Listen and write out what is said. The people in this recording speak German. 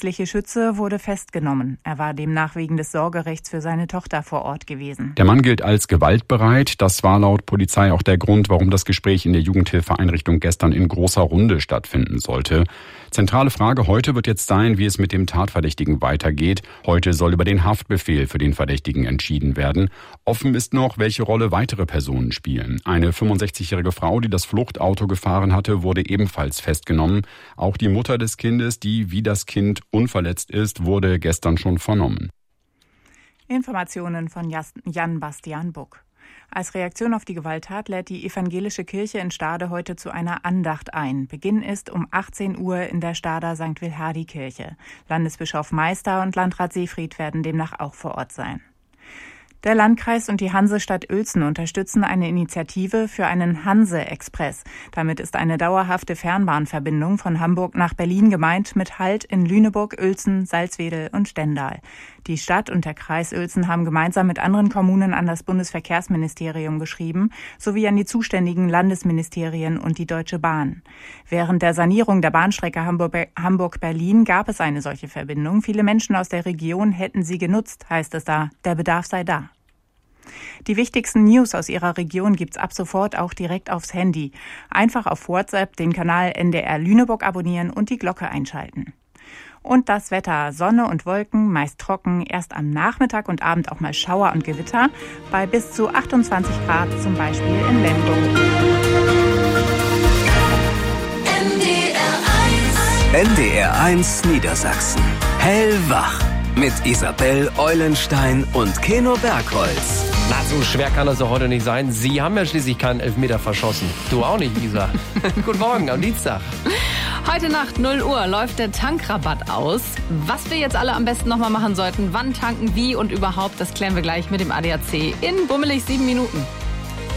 polizeidienstliche Schütze wurde festgenommen. Er war demnach wegen des Sorgerechts für seine Tochter vor Ort gewesen. Der Mann gilt als gewaltbereit. Das war laut Polizei auch der Grund, warum das Gespräch in der Jugendhilfeeinrichtung gestern in großer Runde stattfinden sollte. Zentrale Frage heute wird jetzt sein, wie es mit dem Tatverdächtigen weitergeht. Heute soll über den Haftbefehl für den Verdächtigen entschieden werden. Offen ist noch, welche Rolle weitere Personen spielen. Eine 65-jährige Frau, die das Fluchtauto gefahren hatte, wurde ebenfalls festgenommen. Auch die Mutter des Kindes, die wie das Kind unverletzt ist, wurde gestern schon vernommen. Informationen von Jan Bastian Buck. Als Reaktion auf die Gewalttat lädt die evangelische Kirche in Stade heute zu einer Andacht ein. Beginn ist um 18 Uhr in der Stader St. Wilhardi-Kirche. Landesbischof Meister und Landrat Seefried werden demnach auch vor Ort sein. Der Landkreis und die Hansestadt Uelzen unterstützen eine Initiative für einen Hanse-Express. Damit ist eine dauerhafte Fernbahnverbindung von Hamburg nach Berlin gemeint, mit Halt in Lüneburg, Uelzen, Salzwedel und Stendal. Die Stadt und der Kreis Uelzen haben gemeinsam mit anderen Kommunen an das Bundesverkehrsministerium geschrieben, sowie an die zuständigen Landesministerien und die Deutsche Bahn. Während der Sanierung der Bahnstrecke Hamburg-Berlin gab es eine solche Verbindung. Viele Menschen aus der Region hätten sie genutzt, heißt es da. Der Bedarf sei da. Die wichtigsten News aus Ihrer Region gibt's ab sofort auch direkt aufs Handy. Einfach auf WhatsApp den Kanal NDR Lüneburg abonnieren und die Glocke einschalten. Und das Wetter: Sonne und Wolken, meist trocken, erst am Nachmittag und Abend auch mal Schauer und Gewitter, bei bis zu 28 Grad zum Beispiel in Lemgo. NDR 1 Niedersachsen. Hellwach. Mit Isabel Eulenstein und Keno Bergholz. Na, so schwer kann das doch heute nicht sein. Sie haben ja schließlich keinen Elfmeter verschossen. Du auch nicht, Isa. Guten Morgen am Dienstag. Heute Nacht 0 Uhr läuft der Tankrabatt aus. Was wir jetzt alle am besten nochmal machen sollten, wann tanken, wie und überhaupt, das klären wir gleich mit dem ADAC in bummelig 7 Minuten.